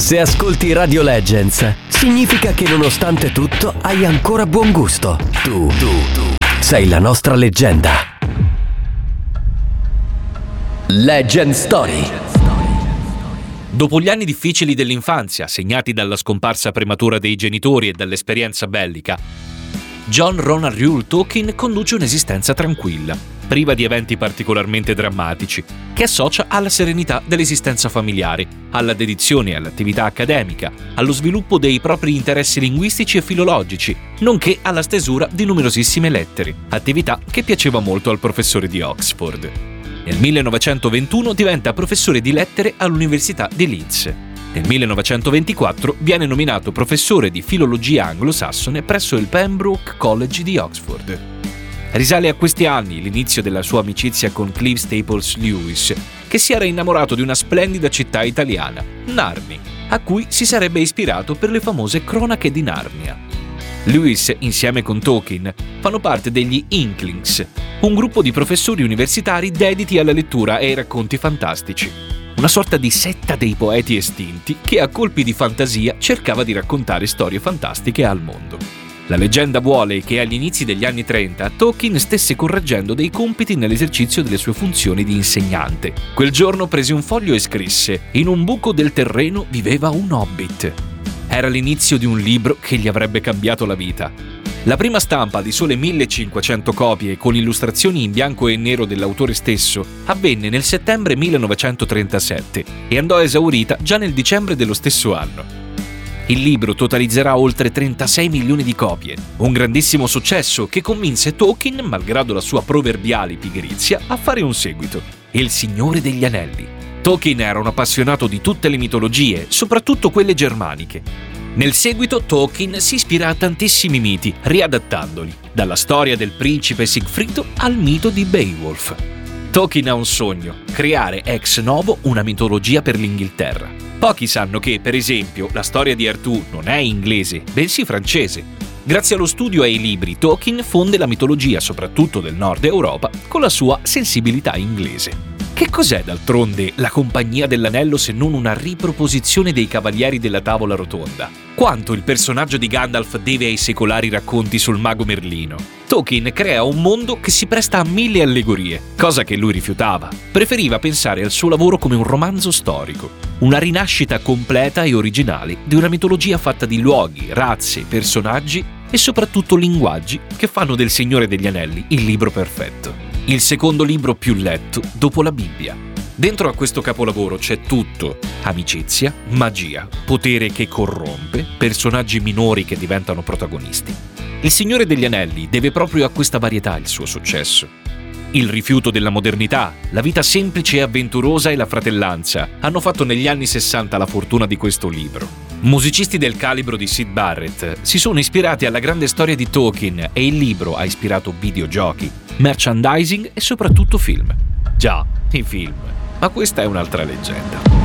Se ascolti Radio Legends, significa che nonostante tutto hai ancora buon gusto. Tu sei la nostra leggenda. Legend Story. Dopo gli anni difficili dell'infanzia, segnati dalla scomparsa prematura dei genitori e dall'esperienza bellica, John Ronald Reuel Tolkien conduce un'esistenza tranquilla, priva di eventi particolarmente drammatici, che associa alla serenità dell'esistenza familiare, alla dedizione all'attività accademica, allo sviluppo dei propri interessi linguistici e filologici, nonché alla stesura di numerosissime lettere, attività che piaceva molto al professore di Oxford. Nel 1921 diventa professore di lettere all'Università di Leeds. Nel 1924 viene nominato professore di filologia anglosassone presso il Pembroke College di Oxford. Risale a questi anni l'inizio della sua amicizia con Clive Staples Lewis, che si era innamorato di una splendida città italiana, Narni, a cui si sarebbe ispirato per le famose Cronache di Narnia. Lewis, insieme con Tolkien, fanno parte degli Inklings, un gruppo di professori universitari dediti alla lettura e ai racconti fantastici. Una sorta di setta dei poeti estinti che a colpi di fantasia cercava di raccontare storie fantastiche al mondo. La leggenda vuole che agli inizi degli anni 30 Tolkien stesse correggendo dei compiti nell'esercizio delle sue funzioni di insegnante. Quel giorno prese un foglio e scrisse: «In un buco del terreno viveva un hobbit». Era l'inizio di un libro che gli avrebbe cambiato la vita. La prima stampa di sole 1500 copie con illustrazioni in bianco e nero dell'autore stesso avvenne nel settembre 1937 e andò esaurita già nel dicembre dello stesso anno. Il libro totalizzerà oltre 36 milioni di copie, un grandissimo successo che convinse Tolkien, malgrado la sua proverbiale pigrizia, a fare un seguito: Il Signore degli Anelli. Tolkien era un appassionato di tutte le mitologie, soprattutto quelle germaniche. Nel seguito Tolkien si ispira a tantissimi miti, riadattandoli, dalla storia del principe Sigfrido al mito di Beowulf. Tolkien ha un sogno: creare ex novo una mitologia per l'Inghilterra. Pochi sanno che, per esempio, la storia di Artù non è inglese, bensì francese. Grazie allo studio e ai libri, Tolkien fonde la mitologia, soprattutto del nord Europa, con la sua sensibilità inglese. Che cos'è d'altronde la Compagnia dell'Anello se non una riproposizione dei Cavalieri della Tavola Rotonda? Quanto il personaggio di Gandalf deve ai secolari racconti sul mago Merlino? Tolkien crea un mondo che si presta a 1000 allegorie, cosa che lui rifiutava. Preferiva pensare al suo lavoro come un romanzo storico, una rinascita completa e originale di una mitologia fatta di luoghi, razze, personaggi e soprattutto linguaggi che fanno del Signore degli Anelli il libro perfetto. Il secondo libro più letto dopo la Bibbia. Dentro a questo capolavoro c'è tutto: amicizia, magia, potere che corrompe, personaggi minori che diventano protagonisti. Il Signore degli Anelli deve proprio a questa varietà il suo successo. Il rifiuto della modernità, la vita semplice e avventurosa e la fratellanza hanno fatto negli anni 60 la fortuna di questo libro. Musicisti del calibro di Syd Barrett si sono ispirati alla grande storia di Tolkien e il libro ha ispirato videogiochi, merchandising e soprattutto film. Già, i film. Ma questa è un'altra leggenda.